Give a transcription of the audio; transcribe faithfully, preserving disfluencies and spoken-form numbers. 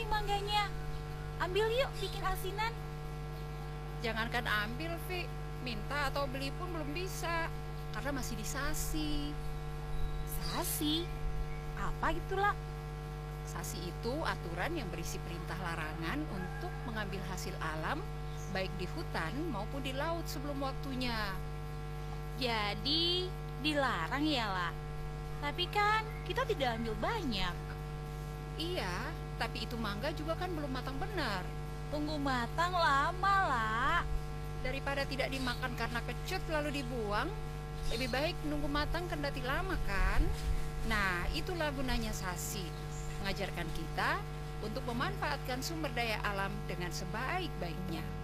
nih mangganya. Ambil yuk bikin asinan. Jangankan ambil, Vi. Minta atau beli pun belum bisa. Karena masih disasi. Sasi? Apa itulah? Sasi itu aturan yang berisi perintah larangan untuk mengambil hasil alam, baik di hutan maupun di laut sebelum waktunya. Jadi dilarang ya lah. Tapi kan kita tidak ambil banyak. Iya, tapi itu mangga juga kan belum matang benar. Tunggu matang lama lah. Daripada tidak dimakan karena kecut lalu dibuang, lebih baik nunggu matang kendati lama kan? Nah, itulah gunanya sasi. Mengajarkan kita untuk memanfaatkan sumber daya alam dengan sebaik-baiknya.